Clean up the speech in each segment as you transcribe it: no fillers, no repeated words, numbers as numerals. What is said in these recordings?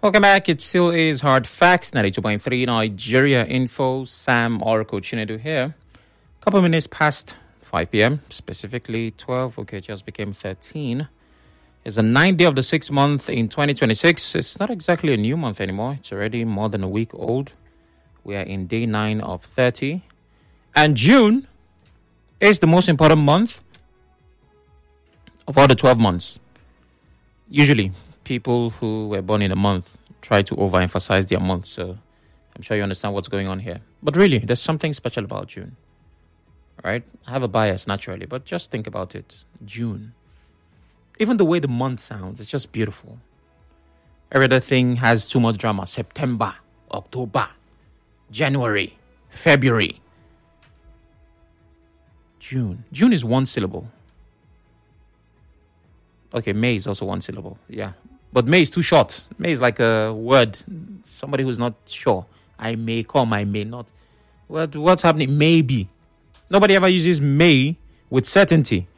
Welcome back. It still is Hard Facts, 92.3 Nigeria Info. Sam Oracle Chinedu here. Couple minutes past 5 p.m., specifically 12. Okay, just became 13. It's the 9th day of the 6th month in 2026. It's not exactly a new month anymore. It's already more than a week old. We are in day 9 of 30. And June is the most important month of all the 12 months. Usually, people who were born in a month try to overemphasize their month. So I'm sure you understand what's going on here. But really, there's something special about June. Right? I have a bias naturally, but just think about it. June. Even the way the month sounds, it's just beautiful. Every other thing has too much drama. September, October, January, February. June. June is one syllable. Okay, May is also one syllable. Yeah. But May is too short. May is like a word. Somebody who's not sure. I may come, I may not. What's happening? Maybe. Nobody ever uses may with certainty.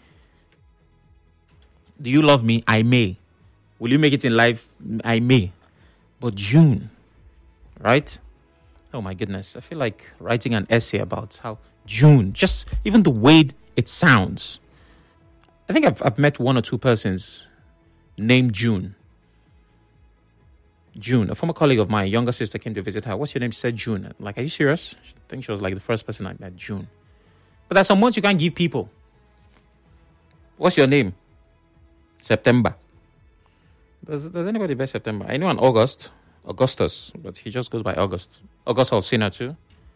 Do you love me? I may. Will you make it in life? I may. But June, right? Oh my goodness. I feel like writing an essay about how June, just even the way it sounds. I think I've met one or two persons named June. June. A former colleague of mine, younger sister, came to visit her. What's your name? She said June. I'm like, are you serious? I think she was like the first person I met, June. But there's some words you can't give people. What's your name? September. Does anybody bear September? I know an Augustus, but he just goes by August. August Alsina too.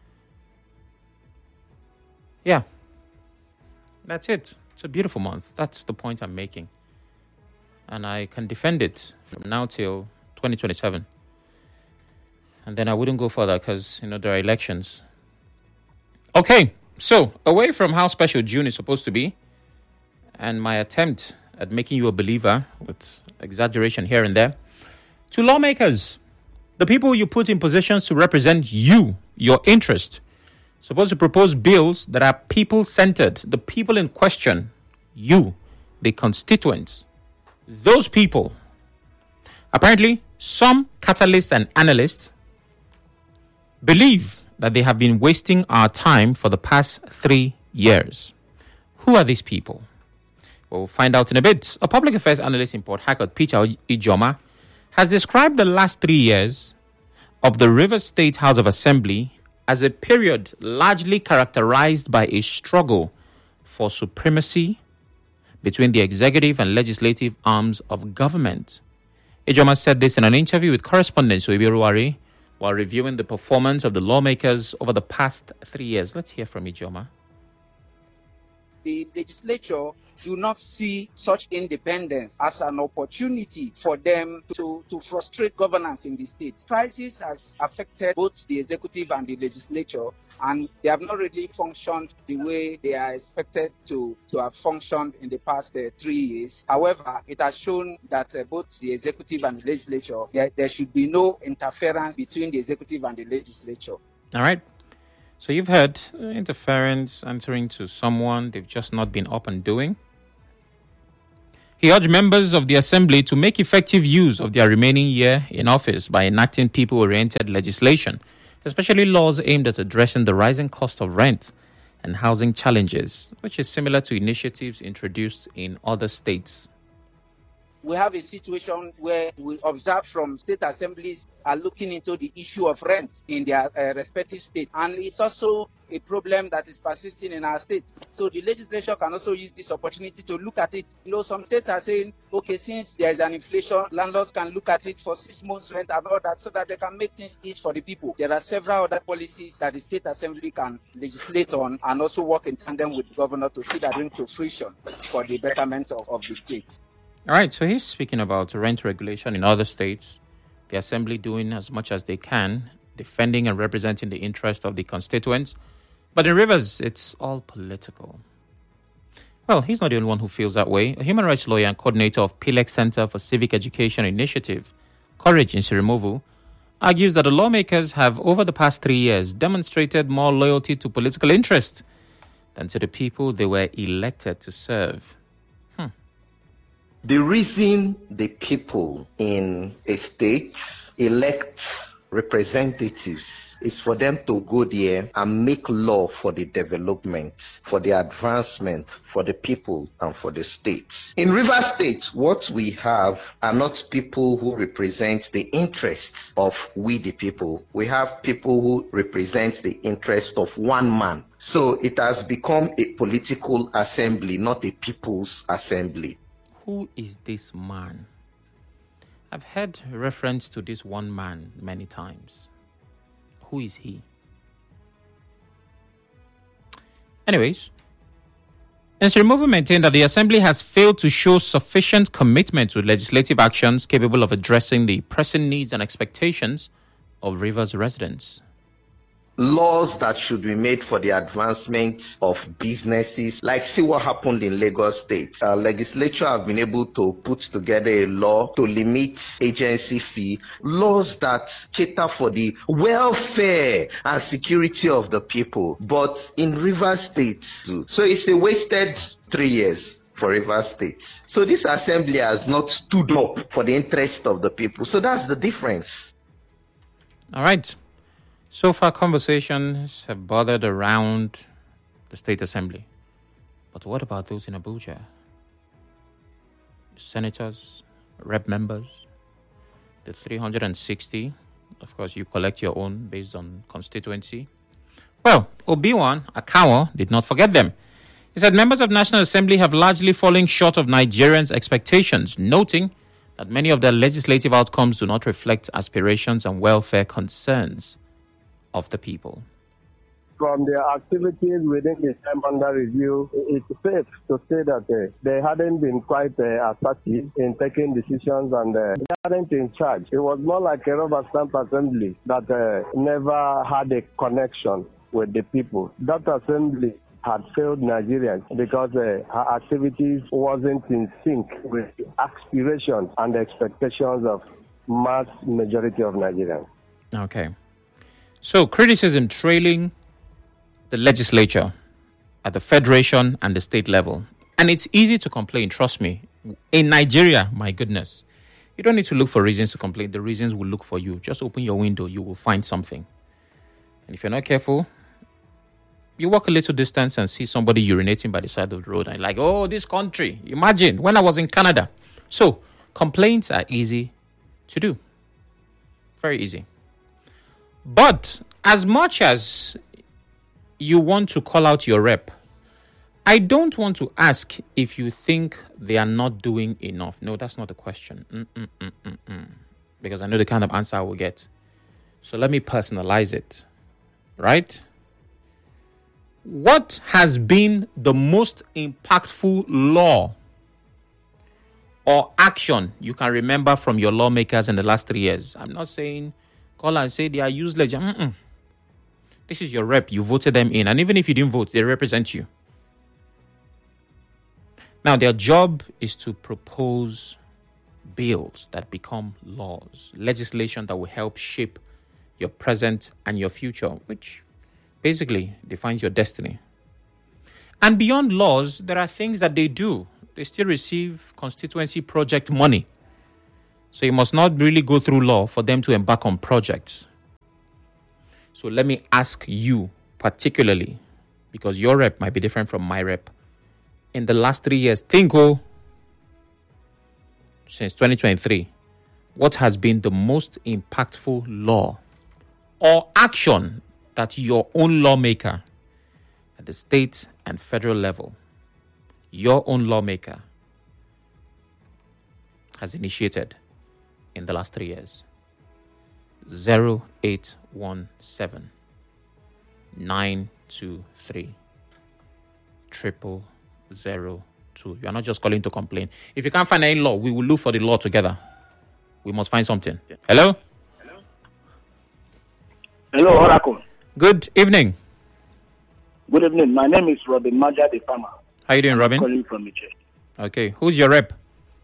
Yeah. That's it. It's a beautiful month. That's the point I'm making. And I can defend it from now till 2027. And then I wouldn't go further because, there are elections. Okay. So, away from how special June is supposed to be, and my attempt at making you a believer, with exaggeration here and there, to lawmakers, the people you put in positions to represent you, your interest, supposed to propose bills that are people-centered, the people in question, you, the constituents, those people. Apparently, some catalysts and analysts believe that they have been wasting our time for the past 3 years. Who are these people? We'll find out in a bit. A public affairs analyst in Port Harcourt, Peter Ijoma, has described the last 3 years of the Rivers State House of Assembly as a period largely characterized by a struggle for supremacy between the executive and legislative arms of government. Ijoma said this in an interview with correspondent Soibi Ruwari while reviewing the performance of the lawmakers over the past 3 years. Let's hear from Ijoma. The legislature do not see such independence as an opportunity for them to frustrate governance in the state. Crisis has affected both the executive and the legislature, and they have not really functioned the way they are expected to have functioned in the past 3 years. However, it has shown that both the executive and the legislature, there should be no interference between the executive and the legislature. All right. So you've heard interference, answering to someone they've just not been up and doing. He urged members of the assembly to make effective use of their remaining year in office by enacting people-oriented legislation, especially laws aimed at addressing the rising cost of rent and housing challenges, which is similar to initiatives introduced in other states. We have a situation where we observe from state assemblies are looking into the issue of rents in their respective states. And it's also a problem that is persisting in our state. So the legislature can also use this opportunity to look at it. Some states are saying, okay, since there is an inflation, landlords can look at it for 6 months rent and all that so that they can make things easy for the people. There are several other policies that the state assembly can legislate on and also work in tandem with the governor to see that bring to fruition for the betterment of the state. All right, so he's speaking about rent regulation in other states, the assembly doing as much as they can, defending and representing the interest of the constituents. But in Rivers, it's all political. Well, he's not the only one who feels that way. A human rights lawyer and coordinator of PILEX Center for Civic Education Initiative, Courage in Sirimovu, argues that the lawmakers have, over the past 3 years, demonstrated more loyalty to political interest than to the people they were elected to serve. The reason the people in a state elect representatives is for them to go there and make law for the development, for the advancement, for the people and for the states. In Rivers State, what we have are not people who represent the interests of we the people. We have people who represent the interest of one man. So it has become a political assembly, not a people's assembly. Who is this man? I've heard reference to this one man many times. Who is he? Anyways, Nsirimuvu maintained that the Assembly has failed to show sufficient commitment to legislative actions capable of addressing the pressing needs and expectations of Rivers residents. Laws that should be made for the advancement of businesses, like see what happened in Lagos State. Legislature have been able to put together a law to limit agency fee, laws that cater for the welfare and security of the people, but in Rivers State too. So it's a wasted 3 years for Rivers State. So this assembly has not stood up for the interest of the people. So that's the difference. All right. So far, conversations have bothered around the State Assembly. But what about those in Abuja? Senators, rep members, the 360. Of course, you collect your own based on constituency. Well, Obiwan Akawo did not forget them. He said members of National Assembly have largely fallen short of Nigerians' expectations, noting that many of their legislative outcomes do not reflect aspirations and welfare concerns of the people. From their activities within the time under review, it's safe to say that they hadn't been quite assertive in taking decisions and they weren't in charge. It was more like a rubber stamp assembly that never had a connection with the people. That assembly had failed Nigerians because her activities wasn't in sync with the aspirations and the expectations of mass majority of Nigerians. Okay. So, criticism trailing the legislature at the federation and the state level. And it's easy to complain, trust me. In Nigeria, my goodness, you don't need to look for reasons to complain. The reasons will look for you. Just open your window, you will find something. And if you're not careful, you walk a little distance and see somebody urinating by the side of the road. And you're like, oh, this country. Imagine when I was in Canada. So, complaints are easy to do. Very easy. But as much as you want to call out your rep, I don't want to ask if you think they are not doing enough. No, that's not the question. Because I know the kind of answer I will get. So let me personalize it. Right? What has been the most impactful law or action you can remember from your lawmakers in the last 3 years? I'm not saying call and say they are useless. This is your rep. You voted them in. And even if you didn't vote, they represent you. Now, their job is to propose bills that become laws, legislation that will help shape your present and your future, which basically defines your destiny. And beyond laws, there are things that they do. They still receive constituency project money. So you must not really go through law for them to embark on projects. So let me ask you particularly, because your rep might be different from my rep. In the last 3 years, since 2023, what has been the most impactful law or action that your own lawmaker at the state and federal level, your own lawmaker, has initiated in the last 3 years? 0817 923 0002. You are not just calling to complain. If you can't find any law, we will look for the law together. We must find something. Hello? Hello, Oracle. Good evening. Good evening. My name is Robin Maja, the farmer. How you doing, Robin? Calling from Niger. Okay. Who's your rep?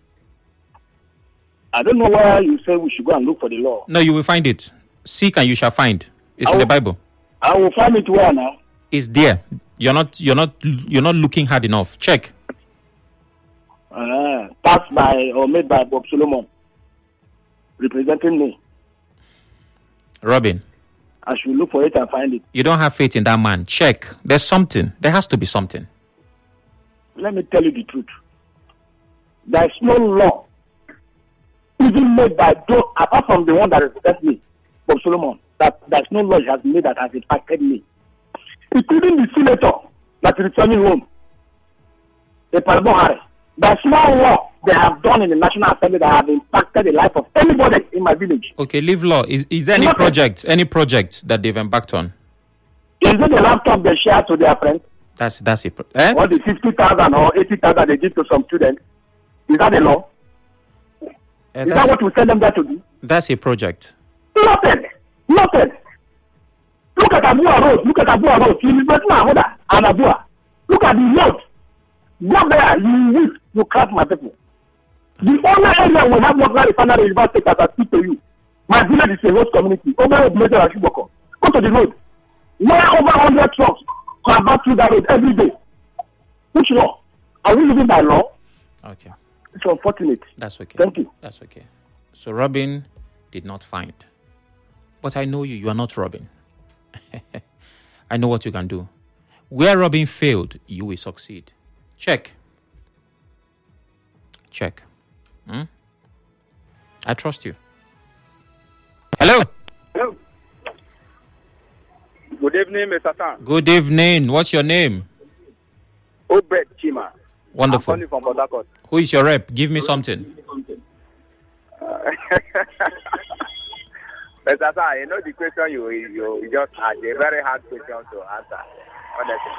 I don't know why you say we should go and look for the law. No, you will find it. Seek and you shall find. It's in the Bible. I will find it where now? It's there. You're not looking hard enough. Check. passed by or made by Bob Solomon, representing me. Robin, I should look for it and find it. you don't have faith in that man. Check. There's something. There has to be something. Let me tell you the truth. There is no law even made by those, apart from the one that represents me, Bob Solomon, that there's no law has made that has impacted me. Including the senator that is returning home, the Parliament. There's no law they have done in the National Assembly that have impacted the life of anybody in my village. Okay, leave law. Is there any project that they've embarked on? Is it the laptop they share to their friends? That's it. Or the 50,000 or 80,000 they give to some students? Is that the law? Is that what we tell them that to do? That's a project. Nothing. Look at Abua Road. You bet my mother and Abua. Look at the road. Go there, you crack my people. The only area we have local refinery university that I speak to you. My village is a road community. Over a meter of Shiboko. Go to the road. Where over 100 trucks come back through that road every day. Which law? Are we living by law? Okay. It's unfortunate. That's okay. Thank you. That's okay. So Robin did not find. But I know you. You are not Robin. I know what you can do. Where Robin failed, you will succeed. Check. I trust you. Hello. Good evening, Mr. Tan. Good evening. What's your name? Obed Chima. Wonderful. I'm calling from Port Harcourt. Who is your rep? Give me something. Mr. Tan, you know the question you just had, a very hard question to answer, honestly.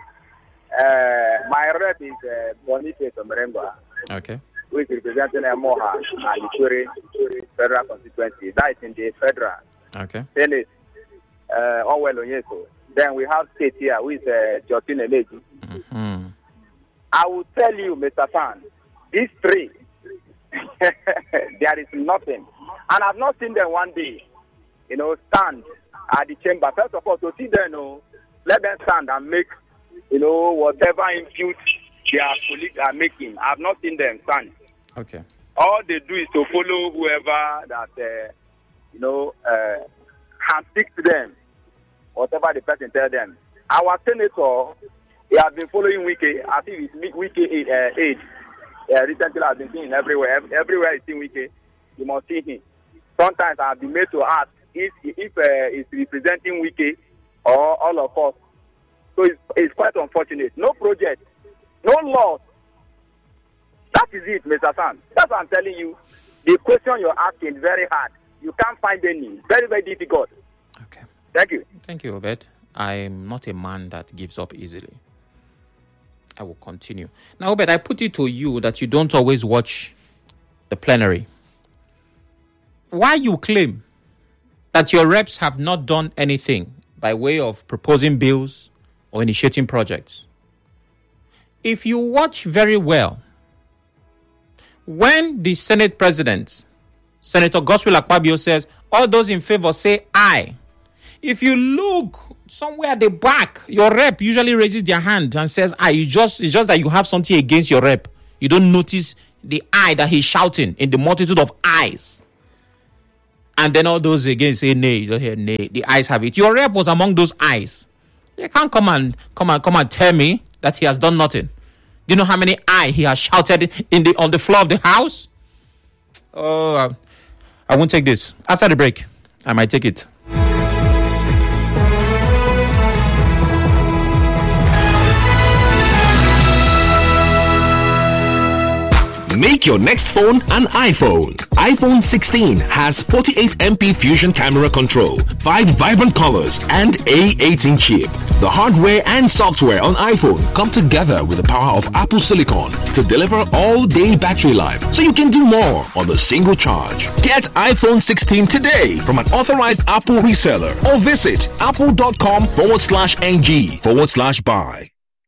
My rep is Boniface Omerengwa. Okay. Who is representing Moha and Ituri Federal Constituency. That is in the Federal. Okay. Senate, Orwell Onyeso. Then we have state here, who is Jotin Eleji. Mm-hmm. I will tell you, Mr. Fan, these three, there is nothing. And I've not seen them one day, stand at the chamber. First of all, to see them, let them stand and make, whatever impute their colleagues are making. I've not seen them stand. Okay. All they do is to follow whoever that, can speak to them, whatever the person tells them. Our senator, he has been following Wike. I think it's Wike age. Recently, I've been seeing everywhere. Everywhere I see Wike, you must see him. Sometimes I've been made to ask if it's representing Wike or all of us. So it's quite unfortunate. No project, no laws. That is it, Mr. Sam. That's what I'm telling you. The question you're asking is very hard. You can't find any. Very, very difficult. Okay. Thank you. Thank you, Obed. I'm not a man that gives up easily. I will continue. Now, Obed, I put it to you that you don't always watch the plenary. Why you claim that your reps have not done anything by way of proposing bills or initiating projects? If you watch very well, when the Senate President, Senator Godswill Akpabio, says, all those in favor say aye. If you look somewhere at the back, your rep usually raises their hand and says aye. It's just that you have something against your rep. You don't notice the aye that he's shouting in the multitude of ayes. And then all those again say nay. You don't hear nay. The ayes have it. Your rep was among those ayes. You can't come and tell me that he has done nothing. Do you know how many aye he has shouted on the floor of the House? Oh, I won't take this. After the break, I might take it. Make your next phone an iPhone. iPhone 16 has 48MP Fusion camera control, 5 vibrant colors, and A18 chip. The hardware and software on iPhone come together with the power of Apple Silicon to deliver all-day battery life, so you can do more on the single charge. Get iPhone 16 today from an authorized Apple reseller or visit apple.com/ng/buy.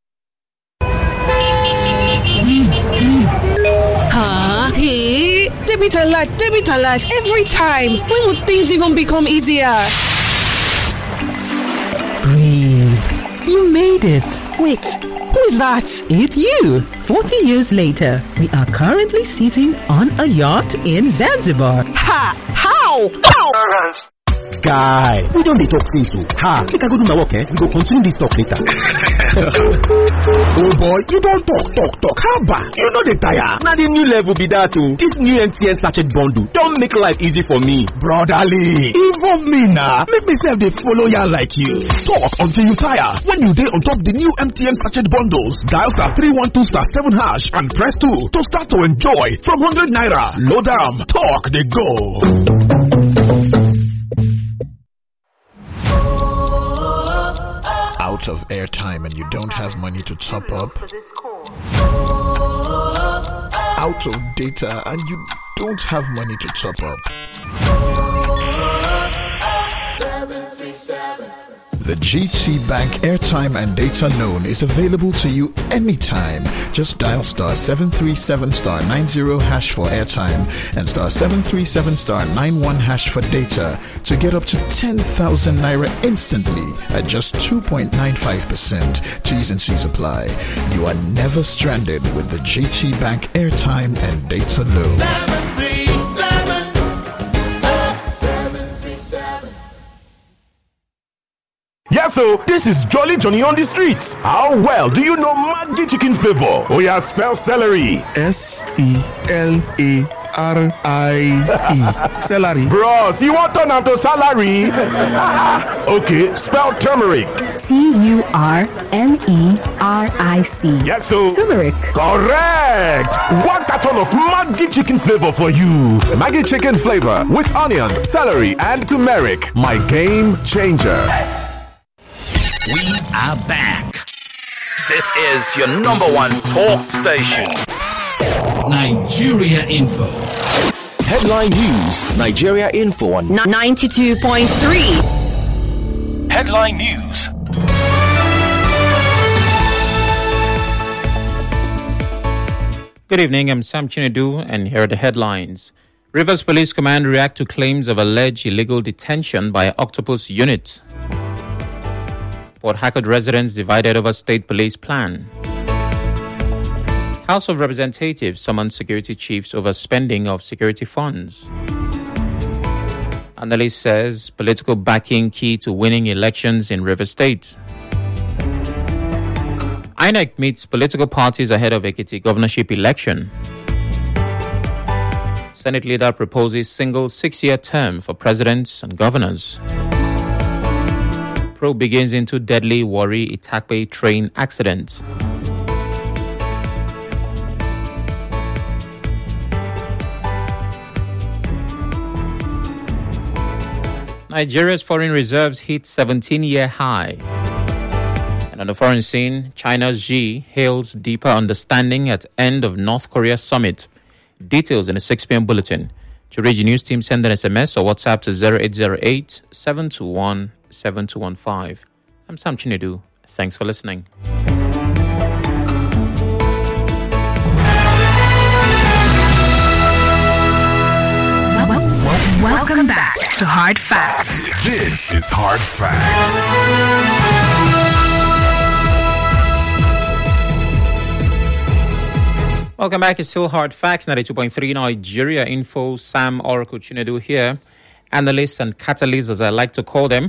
Hey, debit alert, every time. When would things even become easier? Breathe. You made it. Wait, who is that? It's you. 40 years later, we are currently sitting on a yacht in Zanzibar. Ha! How? Guy, we don't talk things so. Make I go do my work, eh? We go continue this talk later. Oh boy, you don't talk. How about? You know the tire. Now the new level be that too. This new MTN sachet bundle don't make life easy for me. Brotherly, involve me now. Make myself they follow ya like you. Talk until you tire. When you day on top the new MTN sachet bundles, dial *312*7# and press 2 to start to enjoy from 100 naira. Load them. Talk they go. Out of airtime and you don't have money to top up. Out of data and you don't have money to top up. The GT Bank airtime and data loan is available to you anytime. Just dial *737*90# for airtime and *737*91# for data to get up to 10,000 naira instantly at just 2.95%. T's and C's apply. You are never stranded with the GT Bank airtime and data loan. 737. Yeah, so this is Jolly Johnny on the streets. How well do you know Maggi chicken flavor? Oh yeah, spell celery. SELARIE. Celery. Bros, you want turn to salary? Okay, spell turmeric. TURMERIC. Yes, so turmeric. Correct. 1 carton of Maggi chicken flavor for you. Maggi chicken flavor with onions, celery, and turmeric. My game changer. We are back. This is your number one talk station. Nigeria Info. Headline News. Nigeria Info on 92.3. Headline News. Good evening, I'm Sam Chinedu, and here are the headlines. Rivers Police Command react to claims of alleged illegal detention by Octopus unit. Port Harcourt residents divided over state police plan. House of Representatives summoned security chiefs over spending of security funds. Analyst says political backing key to winning elections in Rivers State. INEC meets political parties ahead of Ekiti governorship election. Senate leader proposes single 6-year term for presidents and governors. Probe begins into deadly Warri Itakpe train accident. Nigeria's foreign reserves hit 17-year high. And on the foreign scene, China's Xi hails deeper understanding at end of North Korea summit. Details in the 6 p.m. bulletin. To reach the news team, send an SMS or WhatsApp to 0808 721 7215. I'm Sam Chinedu. Thanks for listening. Welcome back to Hard Facts. This is Hard Facts. Welcome back. It's still Hard Facts, 92.3 Nigeria Info. Sam Oracle Chinedu here. Analysts and catalysts, as I like to call them.